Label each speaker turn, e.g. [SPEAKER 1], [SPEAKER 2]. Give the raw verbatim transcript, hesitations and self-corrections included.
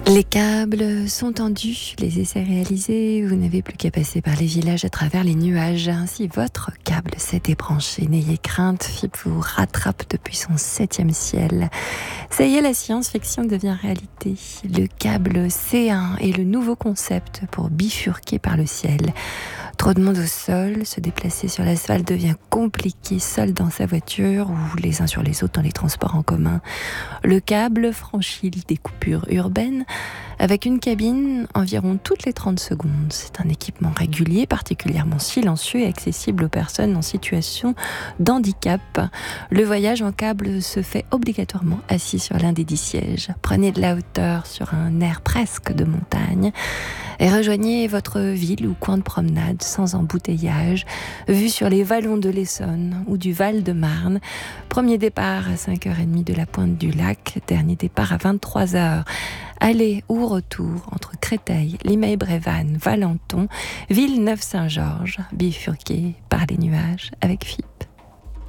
[SPEAKER 1] Les câbles sont tendus, les essais réalisés, vous n'avez plus qu'à passer par les villages à travers les nuages. Ainsi, votre câble s'est débranché. N'ayez crainte, F I P vous rattrape depuis son septième ciel. Ça y est, la science-fiction devient réalité. Le câble C un est le nouveau concept pour bifurquer par le ciel. Trop de monde au sol, se déplacer sur l'asphalte devient compliqué seul dans sa voiture ou les uns sur les autres dans les transports en commun. Le câble franchit des coupures urbaines avec une cabine environ toutes les trente secondes. C'est un équipement régulier, particulièrement silencieux et accessible aux personnes en situation d'handicap. Le voyage en câble se fait obligatoirement assis sur l'un des dix sièges. Prenez de la hauteur sur un air presque de montagne et rejoignez votre ville ou coin de promenade sans embouteillage, vue sur les vallons de l'Essonne ou du Val-de-Marne. Premier départ à cinq heures trente de la pointe du lac, dernier départ à vingt-trois heures. Aller ou retour entre Créteil, Limeil-Brévannes, Valenton, Villeneuve-Saint-Georges, bifurqué par les nuages avec F I P.